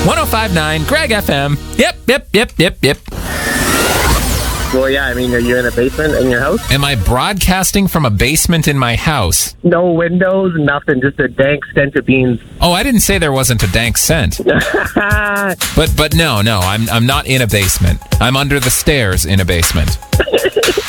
105.9 Greg FM. Yep. Well, yeah, I mean, are you in a basement in your house? Am I broadcasting from a basement in my house? No windows, nothing, just a dank stench of beans. Oh, I didn't say there wasn't a dank scent. But no, I'm not in a basement. I'm under the stairs in a basement.